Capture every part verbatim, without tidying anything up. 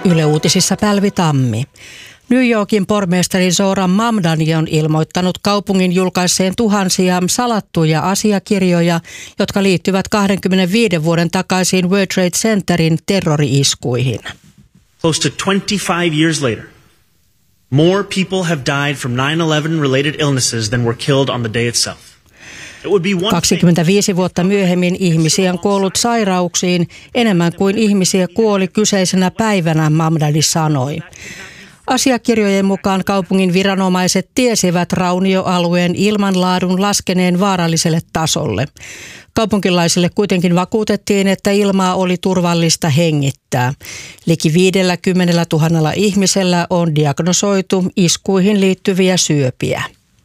Yle Uutisissa Pälvi Tammi. New Yorkin pormestari Zoran Mamdani on ilmoittanut kaupungin julkaisseen tuhansia salattuja asiakirjoja, jotka liittyvät kaksikymmentäviisi vuoden takaisiin World Trade Centerin terrori-iskuihin. Close to twenty-five years later, more people have died from nine eleven related illnesses than were killed on the day itself. kaksikymmentäviisi vuotta myöhemmin ihmisiä on kuollut sairauksiin enemmän kuin ihmisiä kuoli kyseisenä päivänä, Mamdani sanoi. Asiakirjojen mukaan kaupungin viranomaiset tiesivät raunioalueen ilmanlaadun laskeneen vaaralliselle tasolle. Kaupunkilaisille kuitenkin vakuutettiin, että ilmaa oli turvallista hengittää. Liki viidelläkymmenellätuhannella ihmisellä on diagnosoitu iskuihin liittyviä syöpiä.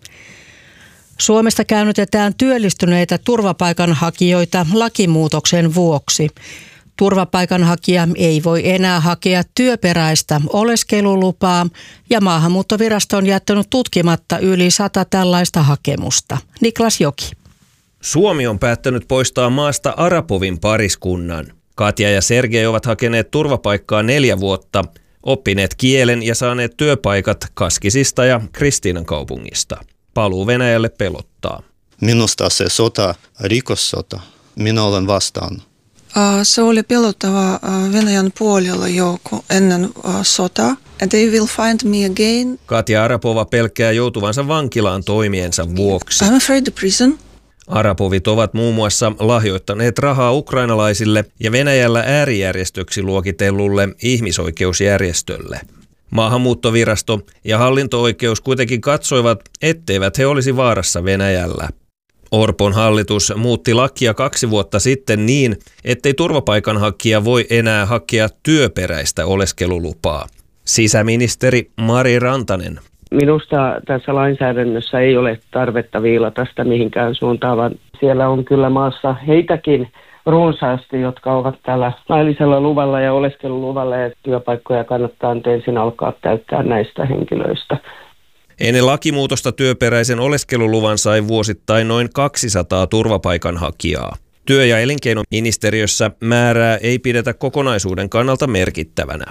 Suomesta käynnitetään työllistyneitä turvapaikanhakijoita lakimuutoksen vuoksi. Turvapaikanhakija ei voi enää hakea työperäistä oleskelulupaa ja maahanmuuttovirasto on jättänyt tutkimatta yli sata tällaista hakemusta. Niklas Joki. Suomi on päättänyt poistaa maasta Arapovin pariskunnan. Katja ja Sergei ovat hakeneet turvapaikkaa neljä vuotta, oppineet kielen ja saaneet työpaikat Kaskisista ja Kristiinan kaupungista. Paluu Venäjälle pelottaa. Minusta se sota, rikossota, minä olen vastaan. Se oli pelottava Venäjän puolella jo ennen sotaa. They will find me again. Katja Arapova pelkää joutuvansa vankilaan toimiensa vuoksi. I'm afraid of prison. Arapovit ovat muun muassa lahjoittaneet rahaa ukrainalaisille ja Venäjällä äärijärjestöksi luokitellulle ihmisoikeusjärjestölle. Maahanmuuttovirasto ja hallinto-oikeus kuitenkin katsoivat, etteivät he olisi vaarassa Venäjällä. Orpon hallitus muutti lakia kaksi vuotta sitten niin, ettei turvapaikanhakija voi enää hakea työperäistä oleskelulupaa. Sisäministeri Mari Rantanen. Minusta tässä lainsäädännössä ei ole tarvetta viilata sitä mihinkään suuntaan, vaan siellä on kyllä maassa heitäkin runsaasti, jotka ovat tällä laillisella luvalla ja oleskeluluvalla, ja työpaikkoja kannattaa ensin alkaa täyttää näistä henkilöistä. Ennen lakimuutosta työperäisen oleskeluluvan sai vuosittain noin kaksisataa turvapaikanhakijaa. Työ- ja elinkeinoministeriössä määrää ei pidetä kokonaisuuden kannalta merkittävänä.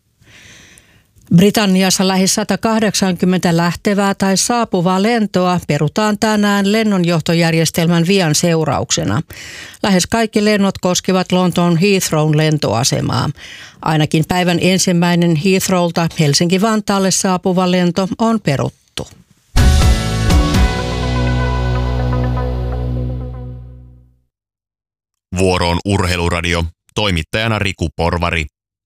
Britanniassa lähes sata kahdeksankymmentä lähtevää tai saapuvaa lentoa perutaan tänään lennonjohtojärjestelmän vian seurauksena. Lähes kaikki lennot koskevat Lontoon Heathrown lentoasemaa. Ainakin päivän ensimmäinen Heathrowlta Helsinki-Vantaalle saapuva lento on peruttu. Vuoroon Urheiluradio. Toimittajana Riku Porvari.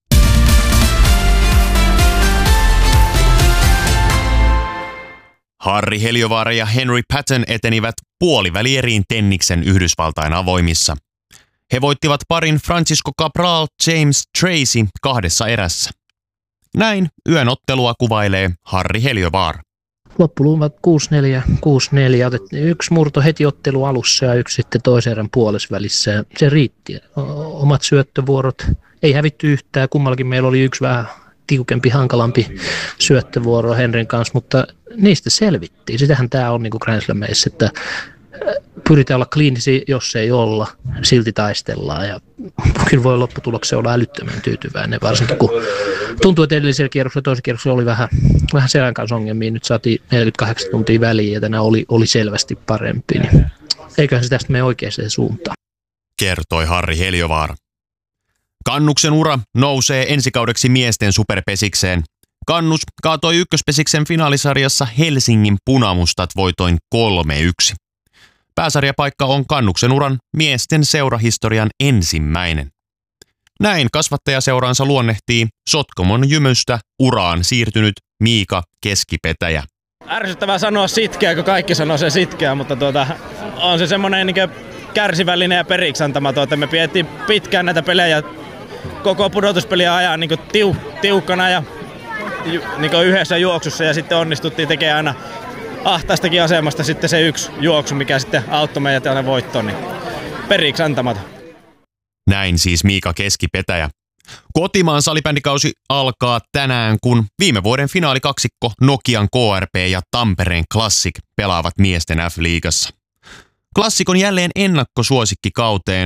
Harri Heliövaara ja Henry Patton etenivät puolivälieriin Tenniksen Yhdysvaltain avoimissa. He voittivat parin Francisco Cabral James Tracy kahdessa erässä. Näin yön ottelua kuvailee Harri Heliövaara. Loppuluvat kuusi neljä, kuusi neljä. Otettiin yksi murto heti ottelu alussa ja yksi sitten toisen erän puolesvälissä. Ja se riitti. Omat syöttövuorot ei hävitty yhtään. Kummallakin meillä oli yksi vähän tiukempi, hankalampi syöttövuoro Henrin kanssa, mutta niistä selvittiin. Sitähän tämä on niin kuin Grand Slameissa, että pyritään olla kliinisiä, jos ei olla, silti taistellaan. Ja kyllä voi lopputulokseen olla älyttömän tyytyväinen, varsinkin kun tuntuu, että edellisellä kierroksella toisella kierroksella oli vähän, vähän selän kanssa ongelmia. Nyt saatiin neljäkymmentäkahdeksan tuntia väliin ja tänään oli, oli selvästi parempi. Niin eiköhän se tästä mene oikeaan suuntaan. Kertoi Harri Heliövaara. Kannuksen ura nousee ensikaudeksi miesten superpesikseen. Kannus kaatoi ykköspesiksen finaalisarjassa Helsingin Punamustat voitoin kolme yksi. Pääsarjapaikka on Kannuksen uran miesten seurahistorian ensimmäinen. Näin kasvattajaseuransa luonnehtii Sotkamon Jymystä uraan siirtynyt Miika Keskipetäjä. Ärsyttävää sanoa sitkeä, kun kaikki sanoo se sitkeä, mutta tuota, on se semmoinen niin kärsivällinen ja periksantamaton, että me pidettiin pitkään näitä pelejä koko pudotuspeliä ajan niin tiu, tiukkana ja niin yhdessä juoksussa ja sitten onnistuttiin tekemään aina ahtaistakin asemasta sitten se yksi juoksu, mikä sitten auttoi meidät tänne voittoon, niin periksi antamaton. Näin siis Miika Keskipetäjä. Kotimaan salibändikausi alkaa tänään, kun viime vuoden finaalikaksikko Nokian K R P ja Tampereen Classic pelaavat miesten F-liigassa. Classic on jälleen ennakkosuosikki kauteen.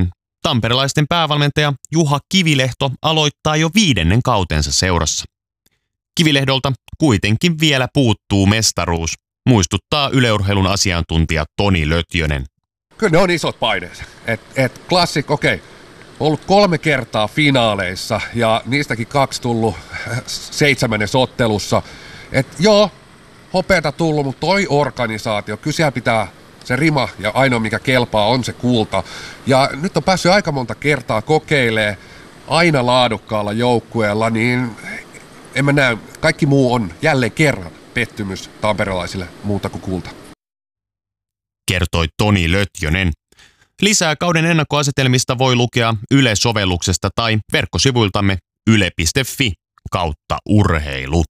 tamperelaisten päävalmentaja Juha Kivilehto aloittaa jo viidennen kautensa seurassa. Kivilehdolta kuitenkin vielä puuttuu mestaruus, muistuttaa yleurheilun asiantuntija Toni Lötjönen. Kyllä ne on isot paineet. Et, et klassik, okei, okay. Ollut kolme kertaa finaaleissa ja niistäkin kaksi tullut seitsemännessä ottelussa. Et joo, hopeata tullut, mutta toi organisaatio, kyllä siellä pitää se rima ja ainoa mikä kelpaa on se kulta. Ja nyt on päässyt aika monta kertaa kokeilemaan aina laadukkaalla joukkueella, niin en mä näe, kaikki muu on jälleen kerran pettymys tamperelaisille muuta kuin kulta. Kertoi Toni Lötjönen. Lisää kauden ennakkoasetelmista voi lukea Yle-sovelluksesta tai verkkosivuiltamme yle piste fi kautta urheilu.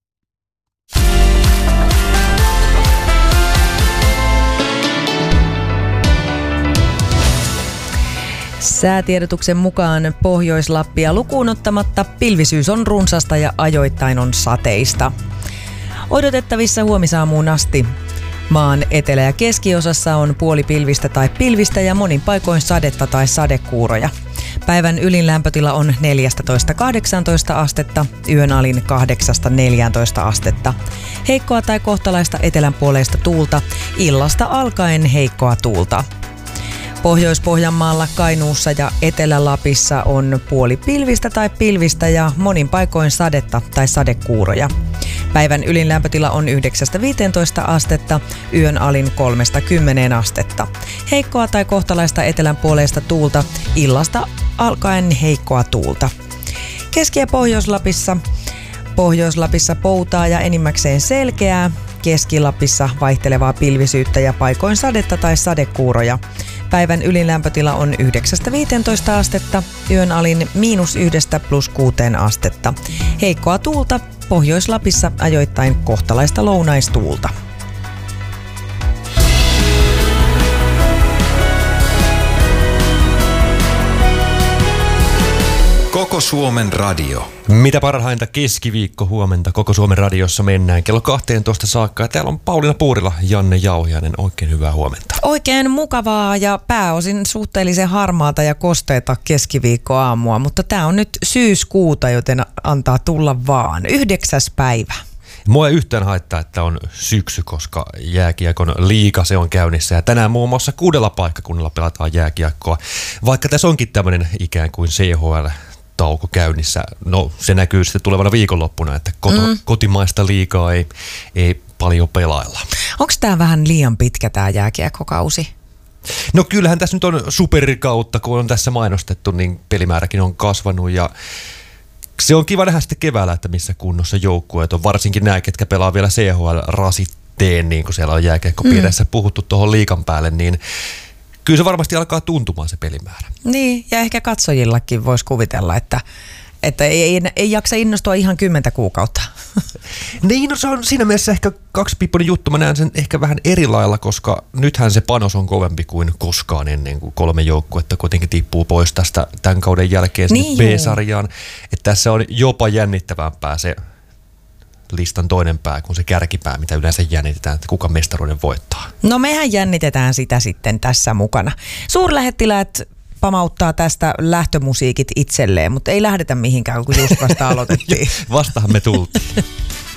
Säätiedotuksen mukaan Pohjois-Lappia lukuun ottamatta pilvisyys on runsasta ja ajoittain on sateista. Odotettavissa huomisaamuun asti. Maan etelä- ja keskiosassa on puolipilvistä tai pilvistä ja monin paikoin sadetta tai sadekuuroja. Päivän ylin lämpötila on neljätoista kahdeksantoista astetta, yön alin kahdeksasta neljääntoista astetta. Heikkoa tai kohtalaista etelänpuoleista tuulta, illasta alkaen heikkoa tuulta. Pohjois-Pohjanmaalla, Kainuussa ja Etelä-Lapissa on puolipilvistä tai pilvistä ja monin paikoin sadetta tai sadekuuroja. Päivän ylin lämpötila on yhdeksästä viiteentoista astetta, yön alin kolmesta kymmeneen astetta. Heikkoa tai kohtalaista etelänpuoleista tuulta, illasta alkaen heikkoa tuulta. Keski- ja Pohjois-Lapissa, Pohjois-Lapissa poutaa ja enimmäkseen selkeää. Keski-Lapissa vaihtelevaa pilvisyyttä ja paikoin sadetta tai sadekuuroja. Päivän ylin lämpötila on yhdeksästä viiteentoista astetta, yön alin miinus yhdestä plus kuuteen astetta. Heikkoa tuulta, Pohjois-Lapissa ajoittain kohtalaista lounaistuulta. Koko Suomen radio. Mitä parhainta keskiviikko huomenta Koko Suomen radiossa mennään kello kahteentoista saakka. Ja täällä on Pauliina Puurila, Janne Jauhiainen. Oikein hyvää huomenta. Oikein mukavaa ja pääosin suhteellisen harmaata ja kosteita keskiviikkoaamua, mutta tää on nyt syyskuuta, joten antaa tulla vaan. Yhdeksäs päivä. Mua ei yhtään haittaa, että on syksy, koska jääkiekon liiga se on käynnissä. Ja tänään muun muassa kuudella paikkakunnalla pelataan jääkiekkoa. Vaikka tässä onkin tämmöinen ikään kuin C H L-tauko käynnissä. No se näkyy sitten tulevana viikonloppuna, että koto, mm. kotimaista liigaa ei, ei paljon pelailla. Onko tämä vähän liian pitkä tämä jääkiekkokausi? No kyllähän tässä nyt on superikautta, kun on tässä mainostettu, niin pelimääräkin on kasvanut ja se on kiva nähdä sitten keväällä, että missä kunnossa joukkueet on, varsinkin nämä, ketkä pelaa vielä C H L-rasitteen, niin kuin siellä on jääkiekkopiireissä mm. puhuttu tuohon liigan päälle, niin kyllä se varmasti alkaa tuntumaan se pelimäärä. Niin, ja ehkä katsojillakin voisi kuvitella, että, että ei, ei, ei jaksa innostua ihan kymmentä kuukautta. Niin, no se on siinä mielessä ehkä kaksipiippunen juttu. Mä näen sen ehkä vähän eri lailla, koska nythän se panos on kovempi kuin koskaan ennen kuin kolme joukkuetta kuitenkin tippuu pois tästä tämän kauden jälkeen sinne niin B-sarjaan. Että tässä on jopa jännittävämpää se listan toinen pää kuin se kärkipää, mitä yleensä jännitetään, että kuka mestaruuden voittaa. No mehän jännitetään sitä sitten tässä mukana. Suurlähettiläät pamauttaa tästä lähtömusiikit itselleen, mutta ei lähdetä mihinkään, kun just vasta aloitettiin. Vastahan me tultiin.